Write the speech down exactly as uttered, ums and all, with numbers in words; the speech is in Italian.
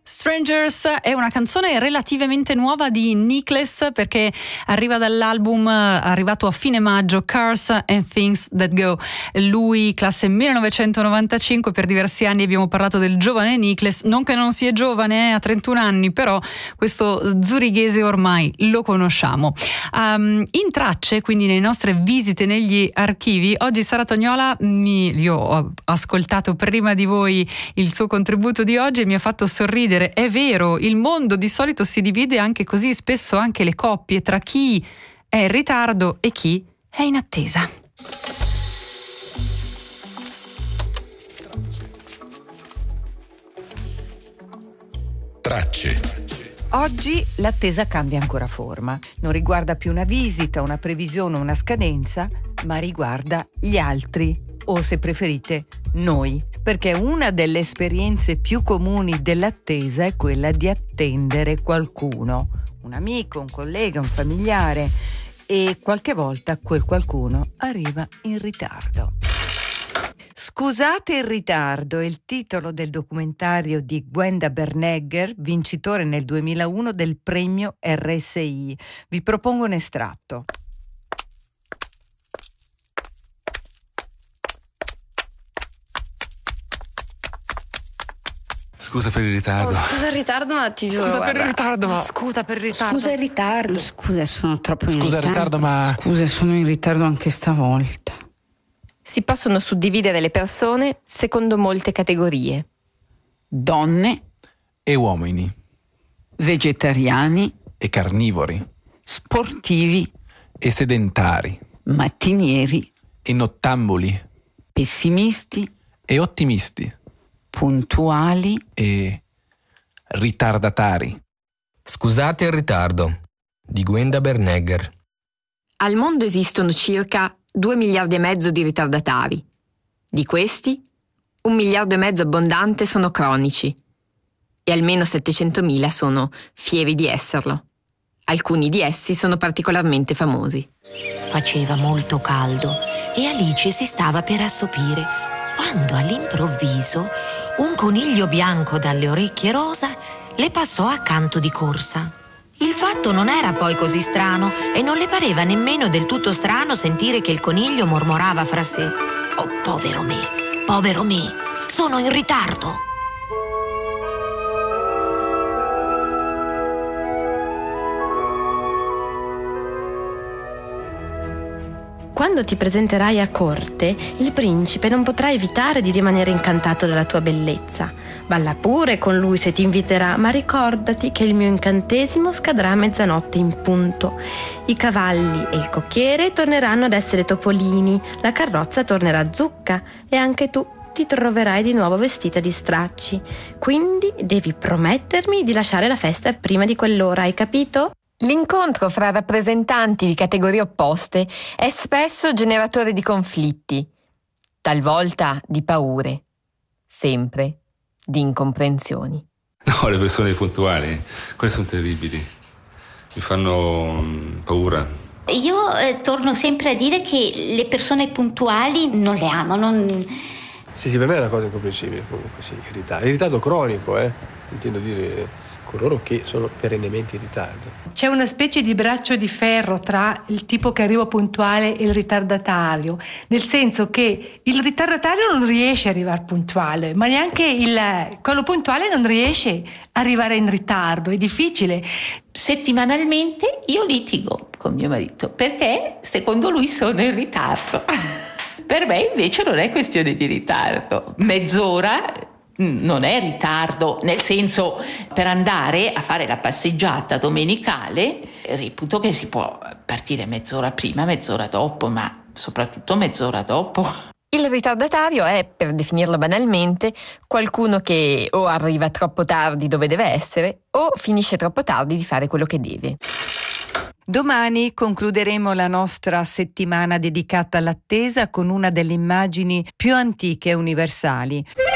Strangers è una canzone relativamente nuova di Nicholas, perché arriva dall'album arrivato a fine maggio, Cars and Things That Go. Lui classe millenovecentonovantacinque, per diversi anni abbiamo parlato del giovane Nicholas, non che non sia giovane, eh, ha trentuno anni, però questo zurighese ormai lo conosciamo. Um, in tracce, quindi nelle nostre visite negli archivi, oggi Sara Tognola, mi, io ho ascoltato prima di voi il suo contributo di oggi e mi ha fatto sorridere. È vero, il mondo di solito si divide anche così, spesso anche le coppie, tra chi è in ritardo e chi è in attesa. Tracce. Oggi l'attesa cambia ancora forma. Non riguarda più una visita, una previsione, una scadenza, ma riguarda gli altri, o se preferite, noi. Perché una delle esperienze più comuni dell'attesa è quella di attendere qualcuno, un amico, un collega, un familiare, e qualche volta quel qualcuno arriva in ritardo. Scusate il ritardo è il titolo del documentario di Gwenda Bernegger, vincitore nel duemilauno del premio R S I. Vi propongo un estratto. Scusa per il ritardo. Oh, scusa il ritardo, ma ti giuro. Scusa guarda. per il ritardo, ma. Scusa per il ritardo. Scusa il ritardo. Scusa, sono troppo in Scusa il ritardo. ritardo, ma. Scusa, sono in ritardo anche stavolta. Si possono suddividere le persone secondo molte categorie. Donne, E uomini. vegetariani, E carnivori. sportivi, E sedentari. mattinieri, E nottambuli. pessimisti, E ottimisti. puntuali. E ritardatari. Scusate il ritardo, di Gwenda Bernegger. Al mondo esistono circa due miliardi e mezzo di ritardatari. Di questi, un miliardo e mezzo abbondante sono cronici e almeno settecentomila sono fieri di esserlo. Alcuni di essi sono particolarmente famosi. Faceva molto caldo e Alice si stava per assopire quando all'improvviso un coniglio bianco dalle orecchie rosa le passò accanto di corsa. Il fatto non era poi così strano e non le pareva nemmeno del tutto strano sentire che il coniglio mormorava fra sé: «Oh, povero me, povero me, sono in ritardo!» Quando ti presenterai a corte, il principe non potrà evitare di rimanere incantato dalla tua bellezza. Balla pure con lui se ti inviterà, ma ricordati che il mio incantesimo scadrà a mezzanotte in punto. I cavalli e il cocchiere torneranno ad essere topolini, la carrozza tornerà zucca e anche tu ti troverai di nuovo vestita di stracci. Quindi devi promettermi di lasciare la festa prima di quell'ora, hai capito? L'incontro fra rappresentanti di categorie opposte è spesso generatore di conflitti, talvolta di paure, sempre di incomprensioni. No, le persone puntuali, quelle sono terribili, mi fanno mm, paura. Io eh, torno sempre a dire che le persone puntuali non le amo, non... Sì, sì, per me è una cosa incomprensibile comunque, sì, il ritardo. Il ritardo cronico, eh, intendo dire coloro che sono perennemente in ritardo. C'è una specie di braccio di ferro tra il tipo che arriva puntuale e il ritardatario, nel senso che il ritardatario non riesce a arrivare puntuale, ma neanche il, quello puntuale non riesce a arrivare in ritardo, è difficile. Settimanalmente io litigo con mio marito perché secondo lui sono in ritardo. Per me invece non è questione di ritardo, mezz'ora non è ritardo, nel senso, per andare a fare la passeggiata domenicale reputo che si può partire mezz'ora prima, mezz'ora dopo, ma soprattutto mezz'ora dopo. Il ritardatario è, per definirlo banalmente, qualcuno che o arriva troppo tardi dove deve essere o finisce troppo tardi di fare quello che deve. Domani concluderemo la nostra settimana dedicata all'attesa con una delle immagini più antiche e universali.